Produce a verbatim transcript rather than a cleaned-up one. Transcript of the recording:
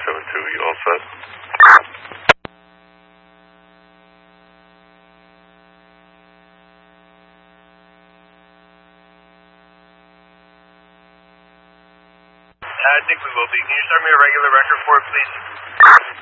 seven two, you all set? I think we will be. Can you start me a regular record for it, please?